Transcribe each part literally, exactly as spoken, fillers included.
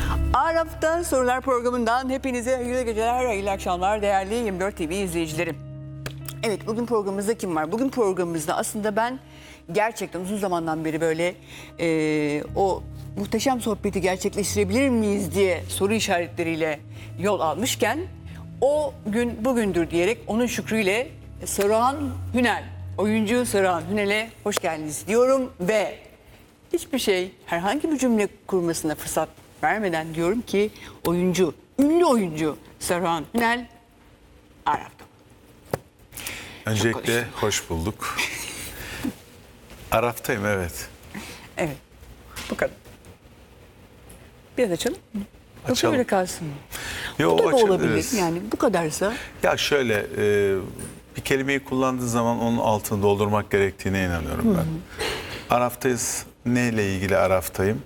Araf'ta Sorular programından hepinize hayırlı geceler, hayırlı akşamlar değerli yirmi dört T V izleyicileri. Evet, bugün programımızda kim var? Bugün programımızda aslında ben gerçekten uzun zamandan beri böyle e, o muhteşem sohbeti gerçekleştirebilir miyiz diye soru işaretleriyle yol almışken o gün bugündür diyerek onun şükrüyle Saruhan Hünel, oyuncu Saruhan Hünel'e hoş geldiniz diyorum ve hiçbir şey, herhangi bir cümle kurmasına fırsat vermeden diyorum ki oyuncu, ünlü oyuncu Saruhan Hünel Araf'ta. Öncelikle hoş bulduk. Araf'tayım, evet. Evet, bu kadar. Biraz açalım mı? Yoksa Açalım. böyle kalsın mı? Yo, Bu da olabilir açabiliriz. yani bu kadarsa. Ya şöyle, e, bir kelimeyi kullandığı zaman onun altını doldurmak gerektiğine inanıyorum ben. Araf'tayız. Neyle ilgili Araf'tayım?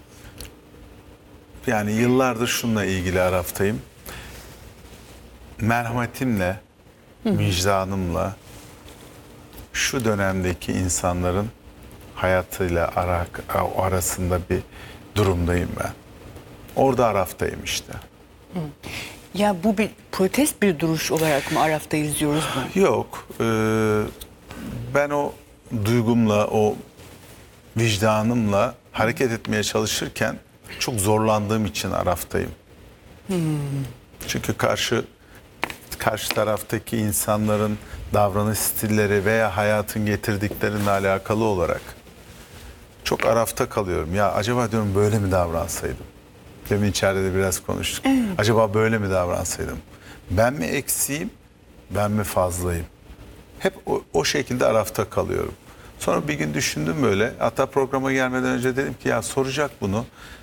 Yani yıllardır şununla ilgili Araf'tayım. Merhametimle, vicdanımla şu dönemdeki insanların hayatıyla ara, arasında bir durumdayım ben. Orada Araf'tayım işte. Ya bu bir protest bir duruş olarak mı Araf'ta izliyoruz bunu? Yok. e, ben o duygumla, o vicdanımla hareket etmeye çalışırken çok zorlandığım için Araf'tayım. Çünkü karşı karşı taraftaki insanların davranış stilleri veya hayatın getirdikleriyle alakalı olarak çok Araf'ta kalıyorum. Ya acaba diyorum böyle mi davransaydım? Demin içeride de biraz konuştuk. Evet. Acaba böyle mi davransaydım? Ben mi eksiğim, ben mi fazlayım? Hep o, o şekilde Araf'ta kalıyorum. Sonra bir gün düşündüm böyle. Hatta programa gelmeden önce dedim ki ya soracak bunu.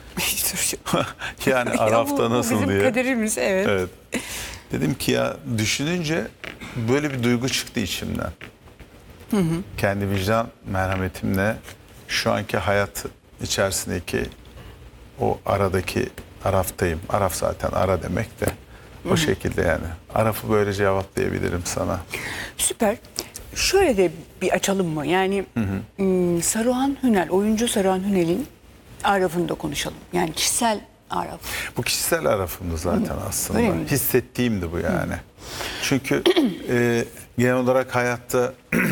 Yani Araf'ta Ya bu- bu nasıl bizim diye. kaderimiz, evet. Evet. Dedim ki ya düşününce böyle bir duygu çıktı içimden. Hı hı. Kendi vicdan merhametimle şu anki hayat içerisindeki o aradaki Araf'tayım. Araf zaten ara demek de. O hı hı. şekilde yani. Araf'ı böyle cevaplayabilirim sana. Süper. Şöyle de bir açalım mı? Yani hı hı. Saruhan Hünel, oyuncu Saruhan Hünel'in Araf'ını da konuşalım. Yani kişisel Araf. Bu kişisel Araf'ımdı zaten aslında. Öyle mi? Hissettiğimdi bu yani. Hı. Çünkü e, genel olarak hayatta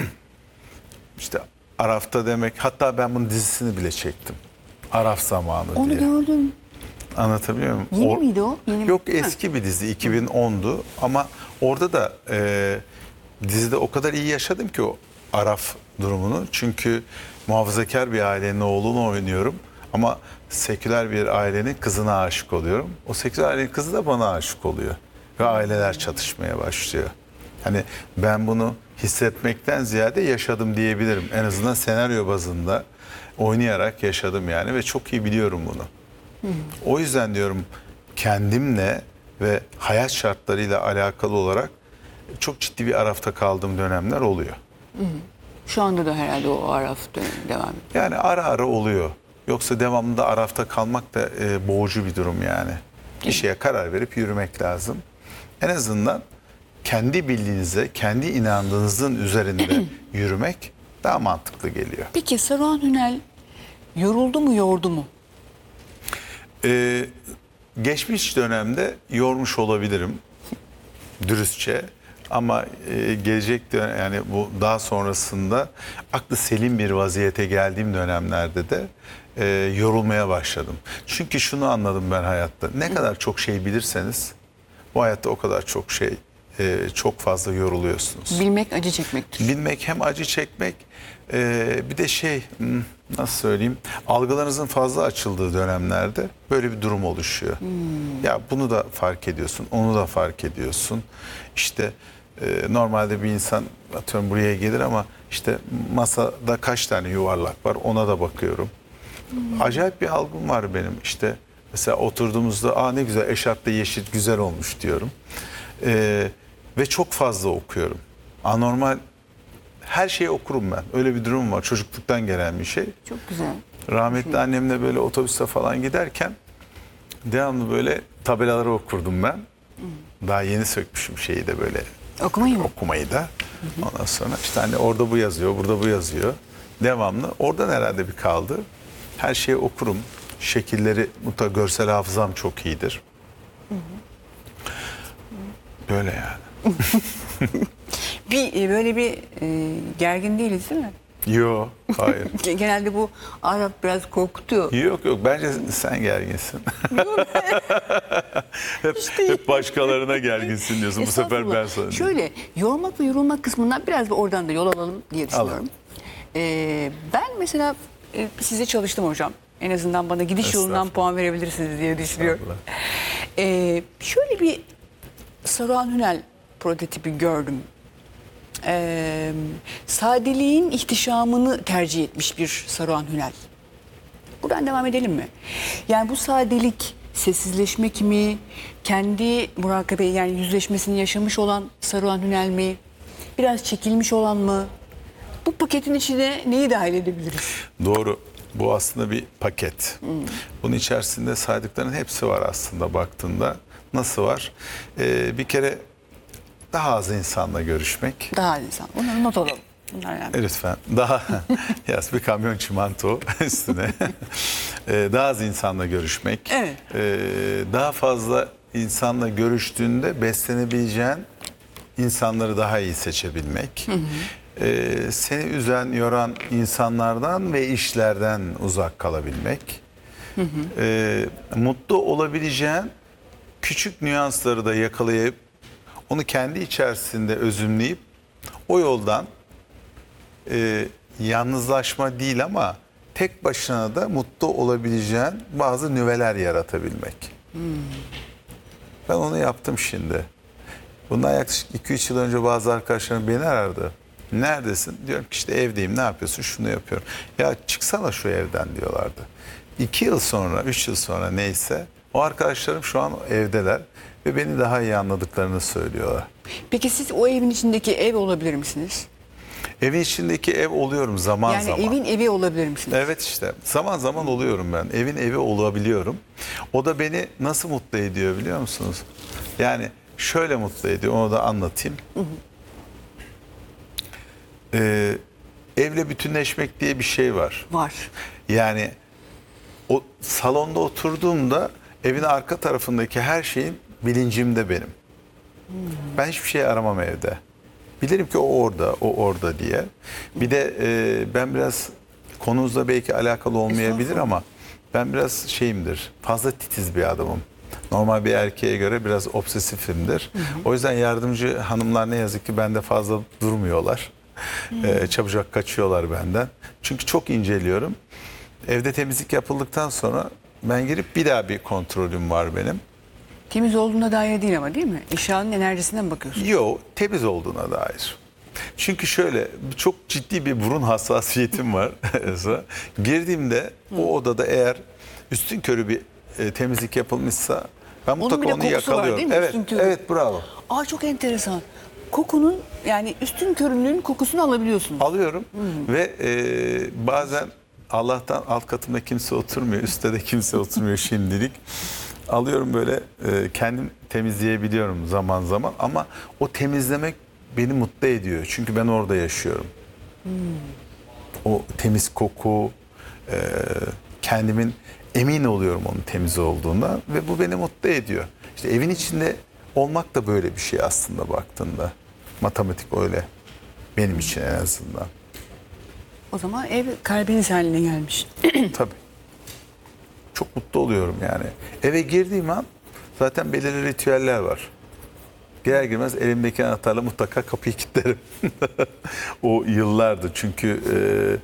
işte Araf'ta demek, hatta ben bunun dizisini bile çektim. Araf Zamanı Onu diye. gördüm. Anlatabiliyor muyum? Yeni Or- miydi o? Yeni Yok mi? eski bir dizi, iki bin ondu ama orada da e, dizide o kadar iyi yaşadım ki o Araf durumunu. Çünkü muhafazakar bir ailenin oğlunu oynuyorum ama seküler bir ailenin kızına aşık oluyorum. O seküler ailenin kızı da bana aşık oluyor ve aileler çatışmaya başlıyor. Hani ben bunu hissetmekten ziyade yaşadım diyebilirim. En azından senaryo bazında oynayarak yaşadım yani ve çok iyi biliyorum bunu. O yüzden diyorum kendimle ve hayat şartlarıyla alakalı olarak çok ciddi bir Araf'ta kaldığım dönemler oluyor. Şu anda da herhalde o Araf dönemi devam ediyor. Yani ara ara oluyor. Yoksa devamında Araf'ta kalmak da e, boğucu bir durum yani. Bir şeye karar verip yürümek lazım. En azından kendi bildiğinize, kendi inandığınızın üzerinde yürümek daha mantıklı geliyor. Peki Saruhan Hünel yoruldu mu, yordu mu? Ee, geçmiş dönemde yormuş olabilirim dürüstçe ama e, gelecek dönem, yani bu daha sonrasında aklı selim bir vaziyete geldiğim dönemlerde de e, yorulmaya başladım. Çünkü şunu anladım ben hayatta, ne kadar çok şey bilirseniz bu hayatta o kadar çok şey, e, çok fazla yoruluyorsunuz. Bilmek acı çekmektir. Bilmek hem acı çekmek, e, bir de şey hmm, nasıl söyleyeyim, algılarınızın fazla açıldığı dönemlerde böyle bir durum oluşuyor. Hmm. Ya bunu da fark ediyorsun, onu da fark ediyorsun. İşte e, normalde bir insan atıyorum buraya gelir ama işte masada kaç tane yuvarlak var ona da bakıyorum. Hmm. Acayip bir algım var benim işte. Mesela oturduğumuzda aa ne güzel eşarpta yeşil güzel olmuş diyorum. E, ve çok fazla okuyorum. Anormal her şeyi okurum ben. Öyle bir durum var. Çocukluktan gelen bir şey. Çok güzel. Rahmetli annemle böyle otobüste falan giderken devamlı böyle tabelaları okurdum ben. Daha yeni sökmüşüm şeyi de böyle. Okumayı mı? Okumayı da. Ondan sonra işte hani orada bu yazıyor, burada bu yazıyor. Devamlı. Oradan herhalde bir kaldı. Her şeyi okurum. şekilleri, mutlaka görsel hafızam çok iyidir. Böyle yani. Bir e, böyle bir e, gergin değiliz değil mi? Yok, hayır. Genelde bu Arap biraz korkutuyor. Yok yok, bence sen gerginsin. hep, hep başkalarına gerginsin diyorsun. Bu sefer Estağfurullah. ben sana diyeyim. Şöyle yormak ve yorulmak kısmından biraz da oradan da yol alalım diye düşünüyorum. Ee, ben mesela e, size çalıştım hocam. En azından bana gidiş yolundan Estağfurullah. puan verebilirsiniz diye düşünüyorum. Estağfurullah. Ee, şöyle bir Saruhan Hünel prototipi gördüm. Ee, sadeliğin ihtişamını tercih etmiş bir Saruhan Hünel. Buradan devam edelim mi? Yani bu sadelik sessizleşmek mi? Kendi murakabe yani yüzleşmesini yaşamış olan Saruhan Hünel mi? Biraz çekilmiş olan mı? Bu paketin içine neyi dahil edebiliriz? Doğru. Bu aslında bir paket. Bunun içerisinde saydıkların hepsi var aslında baktığında. Nasıl var? Ee, bir kere daha az insanla görüşmek. Daha insan. Bunları not alalım. Bunlar önemli. Lütfen. Daha yaz bir kamyon çimento üstüne. Ee, daha az insanla görüşmek. Evet. Ee, daha fazla insanla görüştüğünde beslenebileceğin insanları daha iyi seçebilmek. Hı hı. Ee, seni üzen, yoran insanlardan ve işlerden uzak kalabilmek. Hı hı. Ee, mutlu olabileceğin küçük nüansları da yakalayıp onu kendi içerisinde özümleyip o yoldan e, yalnızlaşma değil ama tek başına da mutlu olabileceğin bazı nüveler yaratabilmek. Hmm. Ben onu yaptım şimdi. Bundan yaklaşık iki üç yıl önce bazı arkadaşlarım beni arardı. Neredesin? Diyorum ki işte evdeyim. Ne yapıyorsun? Şunu yapıyorum. Ya çıksana şu evden diyorlardı. iki yıl sonra, üç yıl sonra neyse o arkadaşlarım şu an evdeler ve beni daha iyi anladıklarını söylüyorlar. Peki siz o evin içindeki ev olabilir misiniz? Evin içindeki ev oluyorum zaman Yani zaman. evin evi olabilir misiniz? Evet işte zaman zaman oluyorum ben. Evin evi olabiliyorum. O da beni nasıl mutlu ediyor biliyor musunuz? Yani şöyle mutlu ediyor, onu da anlatayım. Hı hı. Ee, evle bütünleşmek diye bir şey var. Var. Yani o salonda oturduğumda evin arka tarafındaki her şeyin bilincimde benim. Hmm. Ben hiçbir şey aramam evde. Bilirim ki o orada, o orada diye. Bir de e, ben biraz konumuzla belki alakalı olmayabilir ama ben biraz şeyimdir, fazla titiz bir adamım. Normal bir erkeğe göre biraz obsesifimdir. Hı hı. O yüzden yardımcı hanımlar ne yazık ki bende fazla durmuyorlar. Hmm. Ee, çabucak kaçıyorlar benden. Çünkü çok inceliyorum. Evde temizlik yapıldıktan sonra ben girip bir daha bir kontrolüm var benim. Temiz olduğuna dair değil ama değil mi? Eşyanın enerjisinden bakıyorsun. Yok, temiz olduğuna dair. Çünkü şöyle çok ciddi bir burun hassasiyetim var. Girdiğimde hmm. o odada eğer üstünkörü bir e, temizlik yapılmışsa ben mutlaka Onun onu bile kokusu yakalıyorum. Var, değil mi? Evet, Üstünkörü. evet bravo. Aa çok enteresan. Kokunun yani üstün körünün kokusunu alabiliyorsunuz. Alıyorum hmm. ve e, bazen Allah'tan alt katımda kimse oturmuyor, üstte de kimse oturmuyor şimdilik. Alıyorum böyle e, kendim temizleyebiliyorum zaman zaman ama o temizlemek beni mutlu ediyor. Çünkü ben orada yaşıyorum. Hmm. O temiz koku, e, kendimin emin oluyorum onun temiz olduğuna ve bu beni mutlu ediyor. İşte evin içinde olmak da böyle bir şey aslında baktığında. Matematik öyle. Benim için en azından. O zaman ev kalbiniz haline gelmiş. Tabii. Çok mutlu oluyorum yani. Eve girdiğim an zaten belirli ritüeller var. Girer girmez elimdeki anahtarla mutlaka kapıyı kilitlerim. O yıllardı çünkü e,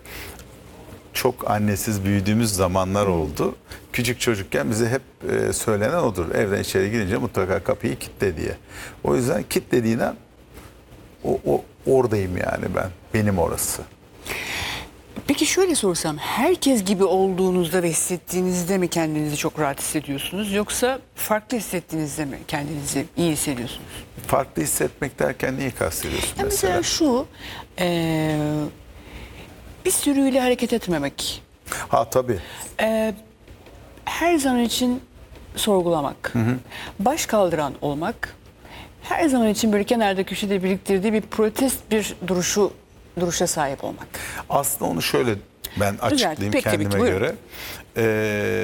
çok annesiz büyüdüğümüz zamanlar oldu. Küçük çocukken bize hep e, söylenen odur. Evden içeri girince mutlaka kapıyı kilitle diye. O yüzden kilitlediğin an o, o oradayım yani ben. Benim orası. Peki şöyle sorsam, herkes gibi olduğunuzda ve hissettiğinizde mi kendinizi çok rahat hissediyorsunuz? Yoksa farklı hissettiğinizde mi kendinizi iyi hissediyorsunuz? Farklı hissetmek derken neyi kastediyorsun ya mesela? Mesela şu, e, bir sürüyle hareket etmemek. Ha tabii. E, her zaman için sorgulamak, hı hı. baş kaldıran olmak, her zaman için böyle kenarda köşede biriktirdiği bir protest bir duruşu duruşa sahip olmak. Aslında onu şöyle ben açıklayayım Peki, kendime peki, göre. Ee,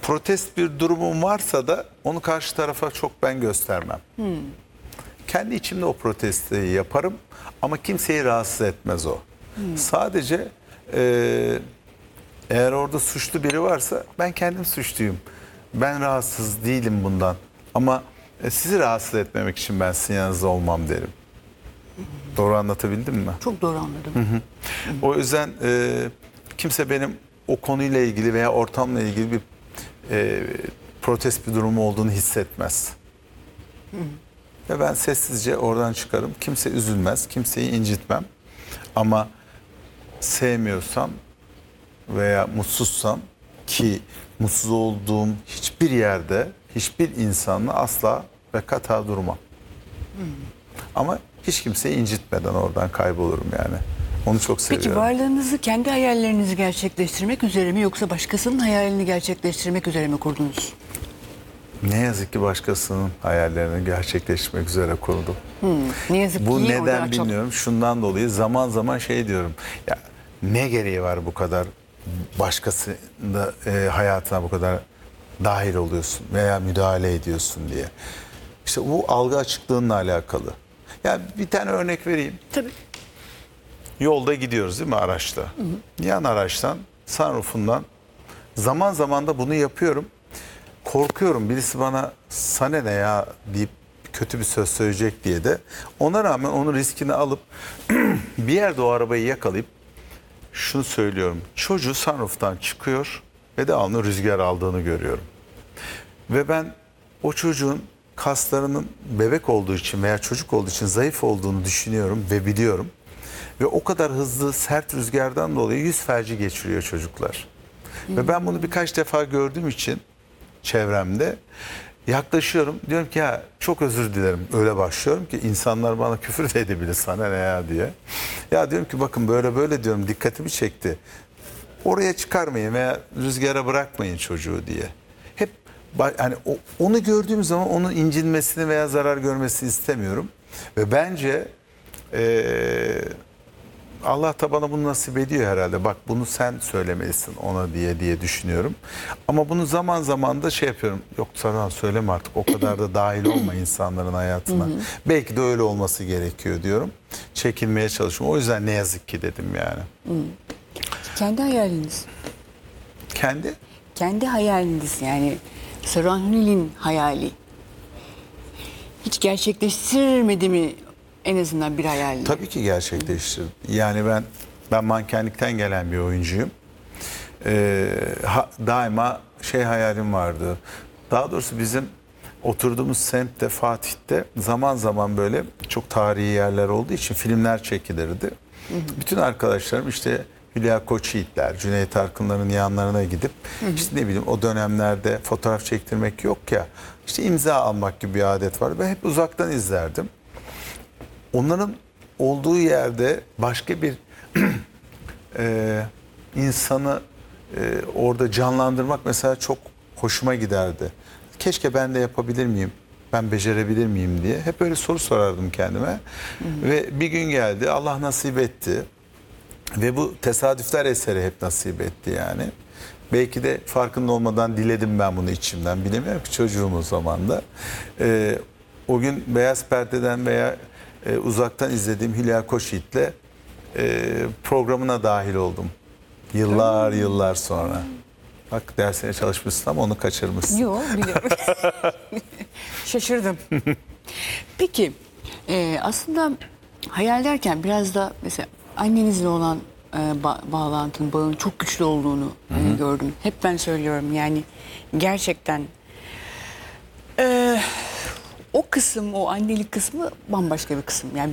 protest bir durumum varsa da onu karşı tarafa çok ben göstermem. Kendi içimde o protesti yaparım ama kimseyi rahatsız etmez o. Sadece e, eğer orada suçlu biri varsa ben kendim suçluyum. Ben rahatsız değilim bundan ama e, sizi rahatsız etmemek için ben sizin yanınızda olmam derim. Doğru anlatabildim mi? Çok doğru anladım. Hı hı. O yüzden e, kimse benim o konuyla ilgili veya ortamla ilgili bir e, protest bir durumu olduğunu hissetmez. Hı. Ve ben sessizce oradan çıkarım. Kimse üzülmez, kimseyi incitmem. Ama sevmiyorsam veya mutsuzsam, ki mutsuz olduğum hiçbir yerde hiçbir insanla asla ve kata durmam. Hı. Ama hiç kimseyi incitmeden oradan kaybolurum yani. Onu çok seviyorum. Peki varlığınızı kendi hayallerinizi gerçekleştirmek üzere mi yoksa başkasının hayalini gerçekleştirmek üzere mi kurdunuz? Ne yazık ki başkasının hayallerini gerçekleştirmek üzere kurdum. Hmm, ne yazık Bu ki neden çok... bilmiyorum. Şundan dolayı zaman zaman şey diyorum. Ya ne gereği var bu kadar başkasının da, e, hayatına bu kadar dahil oluyorsun veya müdahale ediyorsun diye. İşte bu algı açıklığınla alakalı. Ya bir tane örnek vereyim. Tabii. Yolda gidiyoruz değil mi araçta? Hı hı. Yan araçtan, sunroofundan zaman zaman da bunu yapıyorum. Korkuyorum birisi bana sana ne ya deyip kötü bir söz söyleyecek diye de. Ona rağmen onun riskini alıp bir yerde o arabayı yakalayıp şunu söylüyorum. Çocuğu sunrooftan çıkıyor ve devamlı rüzgar aldığını görüyorum. Ve ben o çocuğun kaslarının bebek olduğu için veya çocuk olduğu için zayıf olduğunu düşünüyorum ve biliyorum. Ve o kadar hızlı sert rüzgardan dolayı yüz felci geçiriyor çocuklar. Hmm. Ve ben bunu birkaç defa gördüğüm için çevremde yaklaşıyorum. Diyorum ki ya çok özür dilerim. Öyle başlıyorum ki insanlar bana küfür de edebilir sana ne ya diye. Ya diyorum ki bakın böyle böyle diyorum dikkatimi çekti. Oraya çıkarmayın veya rüzgara bırakmayın çocuğu diye. Hep hani onu gördüğüm zaman onun incinmesini veya zarar görmesini istemiyorum. Ve bence eee Allah da bana bunu nasip ediyor herhalde. Bak bunu sen söylemelisin ona diye diye düşünüyorum. Ama bunu zaman zaman da şey yapıyorum. Yok sana söyleme artık o kadar da dahil olma insanların hayatına. Belki de öyle olması gerekiyor diyorum. Çekilmeye çalışıyorum. O yüzden ne yazık ki dedim yani. Hı. Kendi hayaliniz. Kendi? Kendi hayaliniz yani Saruhan Hünel'in hayali. Hiç gerçekleştirmedi mi en azından bir hayalini? Tabii ki gerçekleştirdim. Yani ben ben mankenlikten gelen bir oyuncuyum. Ee, ha, daima şey hayalim vardı. Daha doğrusu bizim oturduğumuz semtte Fatih'te zaman zaman böyle çok tarihi yerler olduğu için filmler çekilirdi. Hı hı. Bütün arkadaşlarım işte Hülya Koçyiğitler, Cüneyt Arkınların yanlarına gidip hı hı. işte ne bileyim o dönemlerde fotoğraf çektirmek yok ya işte imza almak gibi bir adet vardı. Ben hep uzaktan izlerdim. Onların olduğu yerde başka bir e, insanı e, orada canlandırmak mesela çok hoşuma giderdi. Keşke ben de yapabilir miyim, ben becerebilir miyim diye hep öyle soru sorardım kendime. Hı hı. Ve bir gün geldi, Allah nasip etti ve bu tesadüfler eseri hep nasip etti yani. Belki de farkında olmadan diledim ben bunu içimden, bilemiyorum ki çocuğum o zaman da. E, o gün Beyaz Perde'den veya Ee, uzaktan izlediğim Hülya Koçyiğit'le e, programına dahil oldum. Yıllar hmm. yıllar sonra. Bak dersine çalışmışsın ama onu kaçırmışsın. Yok biliyorum. Şaşırdım. Peki e, aslında hayal derken biraz da mesela annenizle olan e, ba- bağlantının, bağın çok güçlü olduğunu e, gördüm. Hep ben söylüyorum yani gerçekten... E, o kısım, o annelik kısmı bambaşka bir kısım. Yani